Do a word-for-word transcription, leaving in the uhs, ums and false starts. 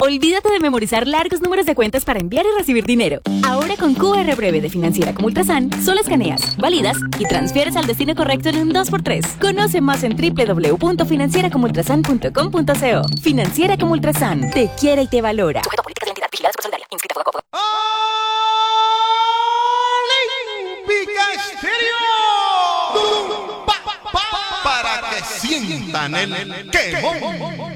Olvídate de memorizar largos números de cuentas para enviar y recibir dinero. Ahora con Q R Breve de Financiera como Ultrasan, solo escaneas, validas y transfieres al destino correcto en un dos por tres. Conoce más en doble u doble u doble u punto financiera como ultrasan punto com punto co. Financiera como Ultrasan, te quiere y te valora. Sujeto a políticas de identidad vigiladas por Solidaria. Inscrita a Fogacopo. Olímpica Estéreo. Para que sientan el quemón.